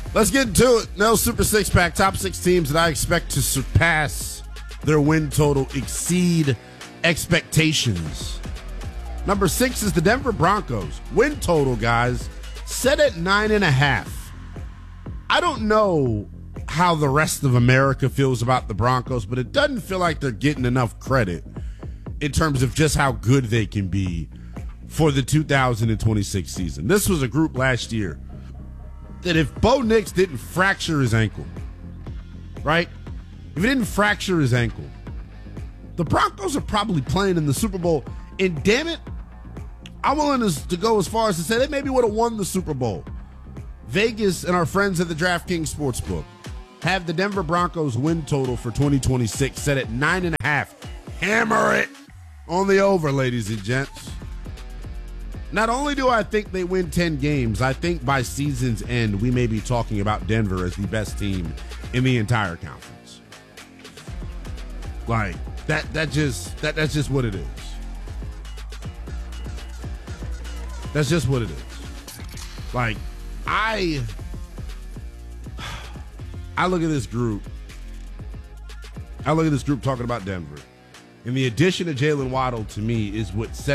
Let's get into it. No Super Six Pack. Top 6 teams that I expect to surpass their win total, exceed expectations. Number 6 is the Denver Broncos. Win total, guys, set at 9.5. I don't know how the rest of America feels about the Broncos, but it doesn't feel like they're getting enough credit in terms of just how good they can be for the 2026 season. This was a group last year that if Bo Nix didn't fracture his ankle, right? If he didn't fracture his ankle, the Broncos are probably playing in the Super Bowl. And damn it, I'm willing to go as far as to say they maybe would have won the Super Bowl. Vegas and our friends at the DraftKings Sportsbook have the Denver Broncos win total for 2026 set at 9.5. Hammer it on the over, ladies and gents. Not only do I think they win 10 games, I think by season's end, we may be talking about Denver as the best team in the entire conference. Like, that's just what it is. That's just what it is. Like, I look at this group. I look at this group talking about Denver. And the addition of Jalen Waddle, to me, is what sets